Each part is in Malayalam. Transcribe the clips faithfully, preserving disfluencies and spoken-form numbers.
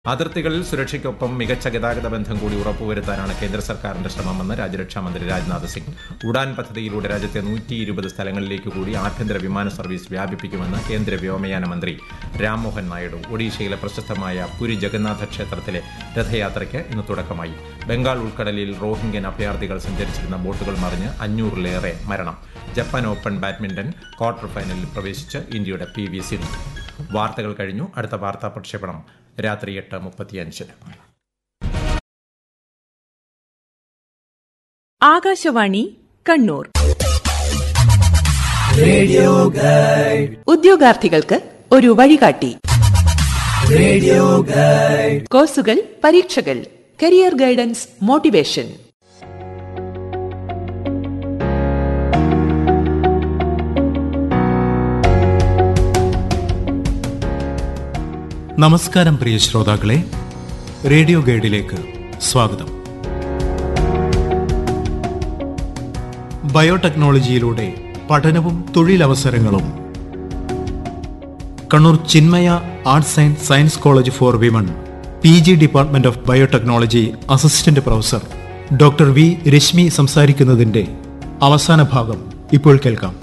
അതിർത്തികളിൽ സുരക്ഷയ്ക്കൊപ്പം മികച്ച ഗതാഗത ബന്ധം കൂടി ഉറപ്പുവരുത്താനാണ് കേന്ദ്ര സർക്കാരിന്റെ ശ്രമമെന്ന് രാജ്യരക്ഷാമന്ത്രി രാജ്നാഥ് സിംഗ്. ഉഡാൻ പദ്ധതിയിലൂടെ രാജ്യത്തെ നൂറ്റി ഇരുപത് സ്ഥലങ്ങളിലേക്ക് കൂടി ആഭ്യന്തര വിമാന സർവീസ് വ്യാപിപ്പിക്കുമെന്ന് കേന്ദ്ര വ്യോമയാന മന്ത്രി രാംമോഹൻ നായിഡു. ഒഡീഷയിലെ പ്രശസ്തമായ പുരി ജഗന്നാഥ ക്ഷേത്രത്തിലെ രഥയാത്രയ്ക്ക് ഇന്ന് തുടക്കമായി. ബംഗാൾ ഉൾക്കടലിൽ റോഹിംഗ്യൻ അഭയാർത്ഥികൾ സഞ്ചരിച്ചിരുന്ന ബോട്ടുകൾ മറിഞ്ഞ് അഞ്ഞൂറിലേറെ മരണം. ജപ്പാൻ ഓപ്പൺ ബാഡ്മിന്റൺ ക്വാർട്ടർ ഫൈനലിൽ പ്രവേശിച്ച് ഇന്ത്യയുടെ പി വി സിന്ധു. വാർത്തകൾ കഴിഞ്ഞു. അടുത്ത വാർത്താ പ്രക്ഷേപണം രാത്രി എട്ട് മുപ്പത്തിയഞ്ചിന്. ആകാശവാണി കണ്ണൂർ. Radio guide. ഉദ്യോഗാർത്ഥികൾക്ക് ഒരു വഴികാട്ടി. Radio guide. കോഴ്സുകൾ, പരീക്ഷകൾ, കരിയർ ഗൈഡൻസ്, മോട്ടിവേഷൻ. നമസ്കാരം പ്രിയ ശ്രോതാക്കളെ, റേഡിയോ ഗൈഡിലേക്ക് സ്വാഗതം. ബയോടെക്നോളജിയിലൂടെ പഠനവും തൊഴിലവസരങ്ങളും. Kannur Chinmaya arts and science college four women P G department of biotechnology assistant professor doctor V Rashmi സംസാരിക്കുന്നതിന്റെ അവസാന ഭാഗം ഇപ്പോൾ കേൾക്കാം.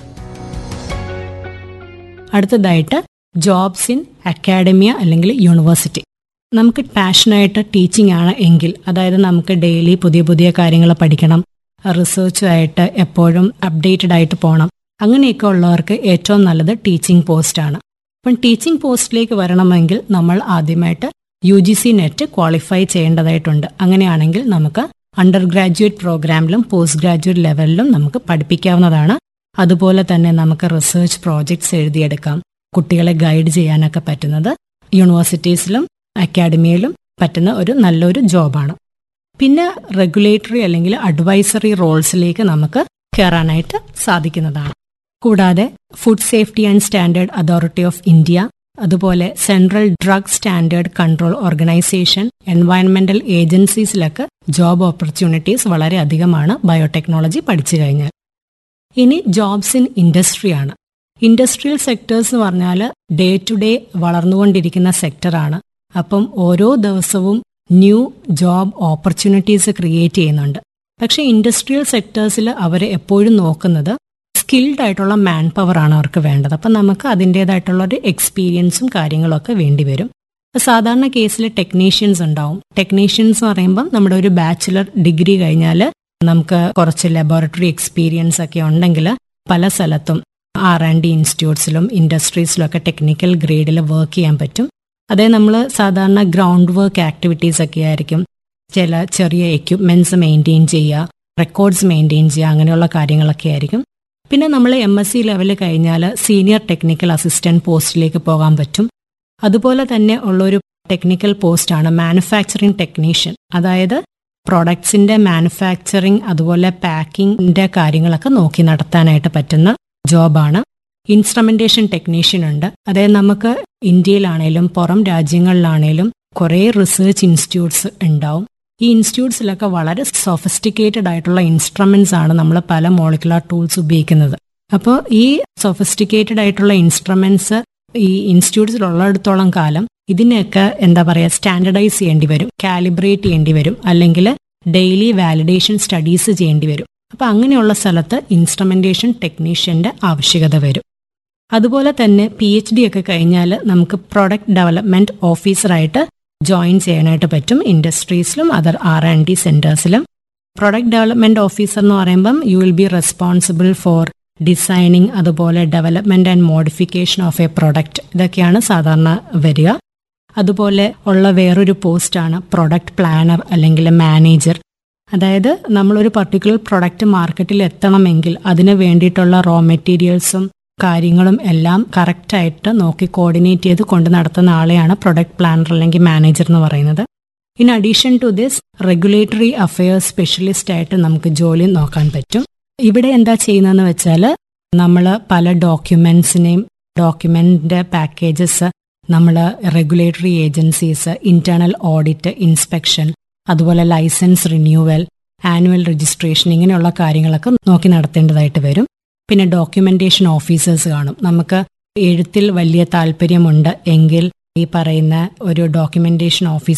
അടുത്തതായിട്ട് ജോബ്സ് ഇൻ അക്കാഡമിയ അല്ലെങ്കിൽ യൂണിവേഴ്സിറ്റി. നമുക്ക് പാഷനായിട്ട് ടീച്ചിങ് ആണ് എങ്കിൽ, അതായത് നമുക്ക് ഡെയിലി പുതിയ പുതിയ കാര്യങ്ങൾ പഠിക്കണം, റിസർച്ചുമായിട്ട് എപ്പോഴും അപ്ഡേറ്റഡ് ആയിട്ട് പോകണം, അങ്ങനെയൊക്കെ ഉള്ളവർക്ക് ഏറ്റവും നല്ലത് ടീച്ചിങ് പോസ്റ്റാണ്. അപ്പം ടീച്ചിങ് പോസ്റ്റിലേക്ക് വരണമെങ്കിൽ നമ്മൾ ആദ്യമായിട്ട് U G C net qualify ചെയ്യേണ്ടതായിട്ടുണ്ട്. അങ്ങനെയാണെങ്കിൽ നമുക്ക് അണ്ടർ ഗ്രാജുവേറ്റ് പ്രോഗ്രാമിലും പോസ്റ്റ് ഗ്രാജുവേറ്റ് ലെവലിലും നമുക്ക് പഠിപ്പിക്കാവുന്നതാണ്. അതുപോലെ തന്നെ നമുക്ക് റിസർച്ച് പ്രോജക്ട്സ് എഴുതിയെടുക്കാം. കുട്ടികളെ ഗൈഡ് ചെയ്യാനൊക്കെ പറ്റുന്നത് യൂണിവേഴ്സിറ്റീസിലും അക്കാഡമിയിലും പറ്റുന്ന ഒരു നല്ലൊരു ജോബാണ്. പിന്നെ റെഗുലേറ്ററി അല്ലെങ്കിൽ അഡ്വൈസറി റോൾസിലേക്ക് നമുക്ക് കയറാനായിട്ട് സാധിക്കുന്നതാണ്. കൂടാതെ food safety and standard authority of India, അതുപോലെ central drug standard control organisation, എൻവയൺമെന്റൽ ഏജൻസീസിലൊക്കെ job opportunities വളരെ അധികമാണ് ബയോടെക്നോളജി പഠിച്ചു കഴിഞ്ഞാൽ. ഇനി ജോബ്സ് ഇൻ ഇൻഡസ്ട്രിയാണ്. ഇൻഡസ്ട്രിയൽ സെക്ടേഴ്സ് എന്ന് പറഞ്ഞാൽ ഡേ ടു ഡേ വളർന്നുകൊണ്ടിരിക്കുന്ന സെക്ടറാണ്. അപ്പം ഓരോ ദിവസവും ന്യൂ ജോബ് ഓപ്പർച്യൂണിറ്റീസ് ക്രിയേറ്റ് ചെയ്യുന്നുണ്ട്. പക്ഷേ ഇൻഡസ്ട്രിയൽ സെക്ടേഴ്സിൽ അവർ എപ്പോഴും നോക്കുന്നത് സ്കിൽഡ് ആയിട്ടുള്ള മാൻ പവർ ആണ് അവർക്ക് വേണ്ടത്. അപ്പം നമുക്ക് അതിൻ്റെതായിട്ടുള്ള ഒരു എക്സ്പീരിയൻസും കാര്യങ്ങളൊക്കെ വേണ്ടി വരും. സാധാരണ കേസിൽ ടെക്നീഷ്യൻസ് ഉണ്ടാവും. ടെക്നീഷ്യൻസ് എന്ന് പറയുമ്പം നമ്മുടെ ഒരു ബാച്ചിലർ ഡിഗ്രി കഴിഞ്ഞാൽ നമുക്ക് കുറച്ച് ലബോറട്ടറി എക്സ്പീരിയൻസ് ഒക്കെ ഉണ്ടെങ്കിൽ പല സ്ഥലത്തും ആർ ആൻഡ് ഡി ഇൻസ്റ്റിറ്റ്യൂട്ട്സിലും ഇൻഡസ്ട്രീസിലും ഒക്കെ ടെക്നിക്കൽ ഗ്രേഡിൽ വർക്ക് ചെയ്യാൻ പറ്റും. അതേ നമ്മൾ സാധാരണ ഗ്രൗണ്ട് വർക്ക് ആക്ടിവിറ്റീസ് ഒക്കെ ആയിരിക്കും. ചില ചെറിയ എക്യുപ്മെന്റ്സ് മെയിൻറ്റെയിൻ ചെയ്യുക, റെക്കോർഡ്സ് മെയിൻറ്റെയിൻ ചെയ്യുക, അങ്ങനെയുള്ള കാര്യങ്ങളൊക്കെ ആയിരിക്കും. പിന്നെ നമ്മൾ എം എസ് സി ലെവൽ കഴിഞ്ഞാൽ സീനിയർ ടെക്നിക്കൽ അസിസ്റ്റന്റ് പോസ്റ്റിലേക്ക് പോകാൻ പറ്റും. അതുപോലെ തന്നെ ഉള്ളൊരു ടെക്നിക്കൽ പോസ്റ്റാണ് മാനുഫാക്ചറിങ് ടെക്നീഷ്യൻ. അതായത് പ്രൊഡക്ട്സിന്റെ മാനുഫാക്ചറിങ് അതുപോലെ പാക്കിങ്ങിന്റെ കാര്യങ്ങളൊക്കെ നോക്കി നടത്താനായിട്ട് പറ്റുന്ന ജോബാണ്. ഇൻസ്ട്രുമെന്റേഷൻ ടെക്നീഷ്യൻ ഉണ്ട്. അതായത് നമുക്ക് ഇന്ത്യയിലാണേലും പുറം രാജ്യങ്ങളിലാണേലും കുറേ റിസർച്ച് ഇൻസ്റ്റിറ്റ്യൂട്ട്സ് ഉണ്ടാവും. ഈ ഇൻസ്റ്റിറ്റ്യൂട്ട്സിലൊക്കെ വളരെ സൊഫിസ്റ്റിക്കേറ്റഡ് ആയിട്ടുള്ള ഇൻസ്ട്രുമെന്റ്സ് ആണ് നമ്മൾ പല മോളിക്കുലർ ടൂൾസ് ഉപയോഗിക്കുന്നത്. അപ്പോൾ ഈ സൊഫിസ്റ്റിക്കേറ്റഡ് ആയിട്ടുള്ള ഇൻസ്ട്രുമെന്റ്സ് ഈ ഇൻസ്റ്റിറ്റ്യൂട്ട്സിലുള്ളിടത്തോളം കാലം ഇതിനെയൊക്കെ എന്താ പറയുക സ്റ്റാൻഡർഡൈസ് ചെയ്യേണ്ടി വരും, കാലിബ്രേറ്റ് ചെയ്യേണ്ടി വരും, അല്ലെങ്കിൽ ഡെയിലി വാലിഡേഷൻ സ്റ്റഡീസ് ചെയ്യേണ്ടി വരും. അപ്പൊ അങ്ങനെയുള്ള സ്ഥലത്ത് ഇൻസ്ട്രുമെന്റേഷൻ ടെക്നീഷ്യന്റെ ആവശ്യകത വരും. അതുപോലെ തന്നെ പി എച്ച് ഡി ഒക്കെ കഴിഞ്ഞാൽ നമുക്ക് പ്രൊഡക്റ്റ് ഡെവലപ്മെന്റ് ഓഫീസറായിട്ട് ജോയിൻ ചെയ്യാനായിട്ട് പറ്റും ഇൻഡസ്ട്രീസിലും other R and D സെന്റേഴ്സിലും. Product development officer എന്ന് പറയുമ്പം you will be responsible for designing, അതുപോലെ development and modification of A product, ഇതൊക്കെയാണ് സാധാരണ വരിക. അതുപോലെ ഉള്ള വേറൊരു പോസ്റ്റാണ് പ്രൊഡക്റ്റ് പ്ലാനർ അല്ലെങ്കിൽ മാനേജർ. അതായത് നമ്മളൊരു പർട്ടിക്കുലർ പ്രൊഡക്റ്റ് മാർക്കറ്റിൽ എത്തണമെങ്കിൽ അതിന് വേണ്ടിയിട്ടുള്ള റോ മെറ്റീരിയൽസും കാര്യങ്ങളും എല്ലാം കറക്റ്റായിട്ട് നോക്കി കോർഡിനേറ്റ് ചെയ്ത് കൊണ്ട് നടത്തുന്ന ആളെയാണ് പ്രൊഡക്റ്റ് പ്ലാനർ അല്ലെങ്കിൽ മാനേജർ എന്ന് പറയുന്നത്. In addition to this regulatory affairs specialist ആയിട്ട് നമുക്ക് ജോലി നോക്കാൻ പറ്റും. ഇവിടെ എന്താ ചെയ്യുന്നതെന്ന് വെച്ചാൽ നമ്മൾ പല ഡോക്യുമെന്റ്സിനെയും ഡോക്യുമെന്റിന്റെ പാക്കേജസ് നമ്മൾ regulatory agencies, internal audit, inspection, അതുപോലെ ലൈസൻസ് റിന്യൂവൽ, ആനുവൽ രജിസ്ട്രേഷൻ, ഇങ്ങനെയുള്ള കാര്യങ്ങളൊക്കെ നോക്കി നടത്തേണ്ടതായിട്ട് വരും. പിന്നെ ഡോക്യുമെന്റേഷൻ ഓഫീസേഴ്സ് കാണും. നമുക്ക് എഴുത്തിൽ വലിയ താല്പര്യമുണ്ട് എങ്കിൽ ഈ പറയുന്ന ഒരു ഡോക്യുമെന്റേഷൻ ഓഫീസർ